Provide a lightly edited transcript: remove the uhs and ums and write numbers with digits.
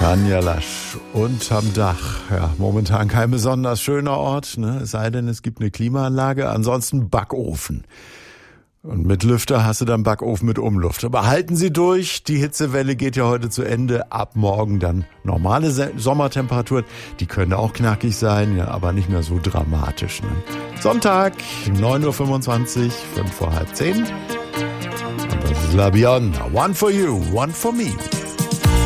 Tanja Lasch unterm Dach. Ja, momentan kein besonders schöner Ort, ne? Es sei denn, es gibt eine Klimaanlage. Ansonsten Backofen. Und mit Lüfter hast du dann Backofen mit Umluft. Aber halten Sie durch, die Hitzewelle geht ja heute zu Ende. Ab morgen dann normale Sommertemperaturen. Die können auch knackig sein, ja, aber nicht mehr so dramatisch. Ne? Sonntag, 9.25 Uhr, 5 vor halb 10. Und das ist La Bionda. One for you, one for me.